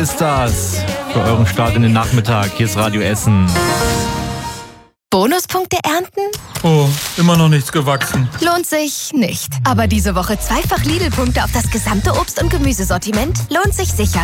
Ist das für euren Start in den Nachmittag? Hier ist Radio Essen. Bonuspunkte ernten? Oh, immer noch nichts gewachsen. Lohnt sich nicht. Aber diese Woche zweifach Lidl-Punkte auf das gesamte Obst- und Gemüsesortiment lohnt sich sicher.